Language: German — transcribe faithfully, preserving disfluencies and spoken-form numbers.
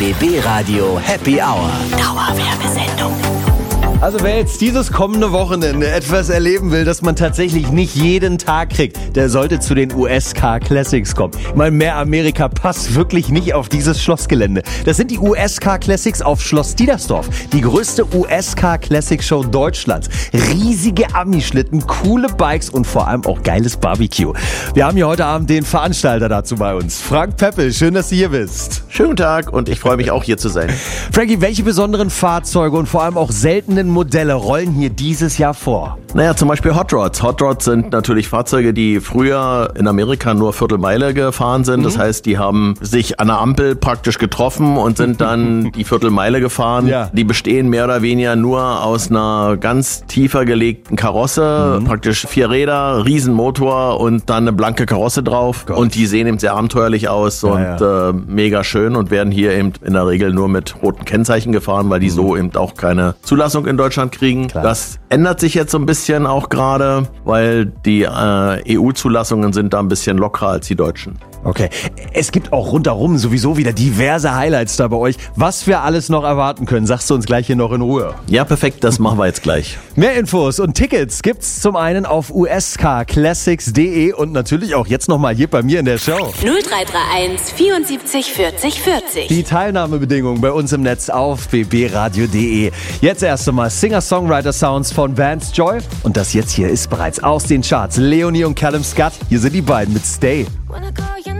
B B Radio Happy Hour. Dauerwerbesendung. Also wer jetzt dieses kommende Wochenende etwas erleben will, das man tatsächlich nicht jeden Tag kriegt, der sollte zu den U S Car Classics kommen. Ich meine, mehr Amerika passt wirklich nicht auf dieses Schlossgelände. Das sind die U S Car Classics auf Schloss Diedersdorf. Die größte U S Car Classic Show Deutschlands. Riesige Ami-Schlitten, coole Bikes und vor allem auch geiles Barbecue. Wir haben hier heute Abend den Veranstalter dazu bei uns. Frank Peppel, schön, dass du hier bist. Schönen guten Tag und ich freue mich auch hier zu sein. Frankie, welche besonderen Fahrzeuge und vor allem auch seltenen Modelle rollen hier dieses Jahr vor? Naja, zum Beispiel Hot Rods. Hot Rods sind natürlich Fahrzeuge, die früher in Amerika nur Viertelmeile gefahren sind. Mhm. Das heißt, die haben sich an der Ampel praktisch getroffen und sind dann die Viertelmeile gefahren. Ja. Die bestehen mehr oder weniger nur aus einer ganz tiefer gelegten Karosse. Mhm. Praktisch vier Räder, Riesenmotor und dann eine blanke Karosse drauf. Gott. Und die sehen eben sehr abenteuerlich aus ja, und ja. Äh, mega schön und werden hier eben in der Regel nur mit roten Kennzeichen gefahren, weil die mhm. so eben auch keine Zulassung in Deutschland kriegen. Klar. Das ändert sich jetzt so ein bisschen auch gerade, weil die äh, E U-Zulassungen sind da ein bisschen lockerer als die deutschen. Okay, es gibt auch rundherum sowieso wieder diverse Highlights da bei euch. Was wir alles noch erwarten können, sagst du uns gleich hier noch in Ruhe. Ja, perfekt, das machen wir jetzt gleich. Mehr Infos und Tickets gibt's zum einen auf u s car classics punkt d e und natürlich auch jetzt nochmal hier bei mir in der Show. null drei drei eins vierundsiebzig vierzig vierzig. Die Teilnahmebedingungen bei uns im Netz auf b b radio punkt d e. Jetzt erst einmal Singer-Songwriter-Sounds von Vance Joy. Und das jetzt hier ist bereits aus den Charts. Leonie und Callum Scott, hier sind die beiden mit Stay.